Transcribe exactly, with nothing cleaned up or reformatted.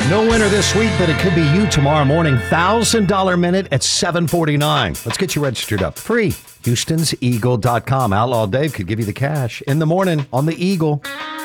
No winner this week, but it could be you tomorrow morning. one thousand dollars minute at seven forty-nine. Let's get you registered up. Free. Houstons Eagle dot com. Outlaw Dave could give you the cash in the morning on the Eagle.